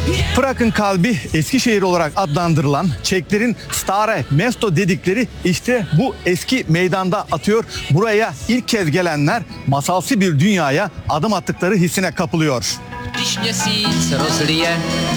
Prag'ın kalbi Eskişehir olarak adlandırılan Çeklerin Stare Mesto dedikleri işte bu eski meydanda atıyor. Buraya ilk kez gelenler masalsı bir dünyaya adım attıkları hissine kapılıyor. Když měsíc rozlije